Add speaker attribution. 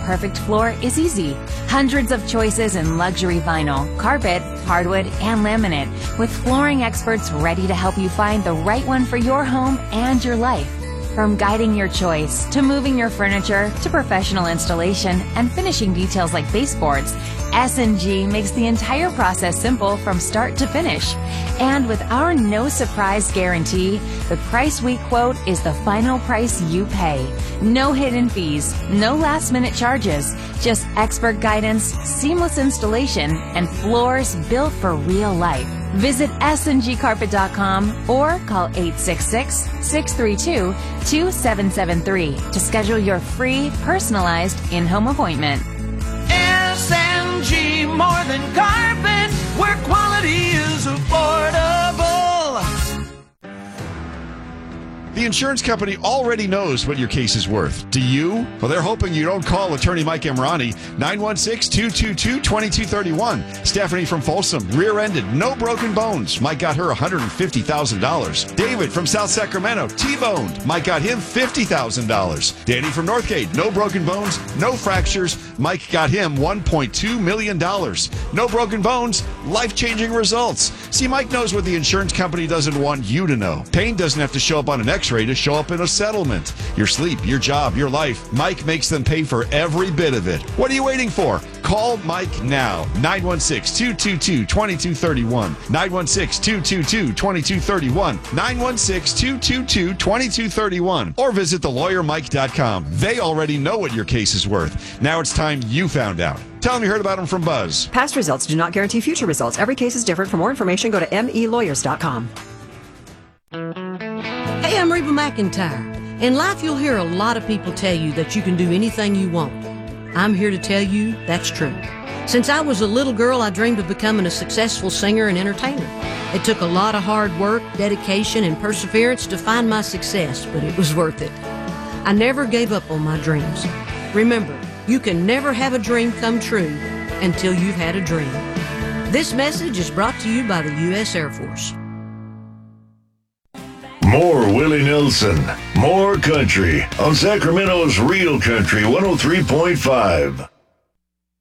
Speaker 1: perfect floor is easy. Hundreds of choices in luxury vinyl, carpet, hardwood, and laminate, with flooring experts ready to help you find the right one for your home and your life. From guiding your choice, to moving your furniture, to professional installation and finishing details like baseboards, S&G makes the entire process simple from start to finish. And with our no surprise guarantee, the price we quote is the final price you pay. No hidden fees, no last minute charges, just expert guidance, seamless installation, and floors built for real life. Visit sngcarpet.com or call 866-632-2773 to schedule your free, personalized in-home appointment.
Speaker 2: SNG, more than carpet, where quality is affordable.
Speaker 3: The insurance company already knows what your case is worth. Do you? Well, they're hoping you don't call attorney Mike Emrani, 916-222-2231. Stephanie from Folsom, rear-ended, no broken bones. Mike got her $150,000. David from South Sacramento, T-boned. Mike got him $50,000. Danny from Northgate, no broken bones, no fractures. Mike got him $1.2 million. No broken bones, life-changing results. See, Mike knows what the insurance company doesn't want you to know. Pain doesn't have to show up on an X-ray to show up in a settlement. Your sleep, your job, your life. Mike makes them pay for every bit of it. What are you waiting for? Call Mike now. 916-222-2231. 916-222-2231. 916-222-2231. Or visit thelawyermike.com. They already know what your case is worth. Now it's time you found out. Tell them you heard about them from Buzz.
Speaker 4: Past results do not guarantee future results. Every case is different. For more information, go to melawyers.com.
Speaker 5: Hey, I'm Reba McEntire. In life, you'll hear a lot of people tell you that you can do anything you want. I'm here to tell you that's true. Since I was a little girl, I dreamed of becoming a successful singer and entertainer. It took a lot of hard work, dedication, and perseverance to find my success, but it was worth it. I never gave up on my dreams. Remember, you can never have a dream come true until you've had a dream. This message is brought to you by the U.S. Air Force.
Speaker 6: More Willie Nelson, more country on Sacramento's Real Country 103.5.